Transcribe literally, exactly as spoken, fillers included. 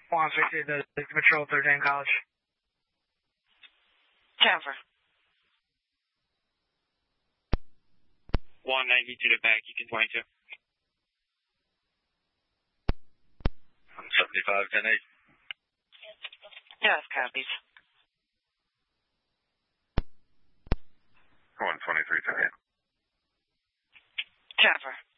one sixty, the, the Patrol thirteen College. Jennifer. one ninety-two to back, you can twenty-two. seventy-five, ten eight. Yes, copies. one twenty-three, ten eight. Jennifer.